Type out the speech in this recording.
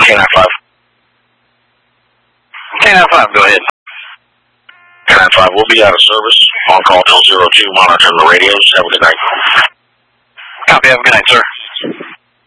K95. K95, go ahead. K95, we'll be out of service. On call till 02, monitoring the radios. Have a good night. Copy, have a good night, sir.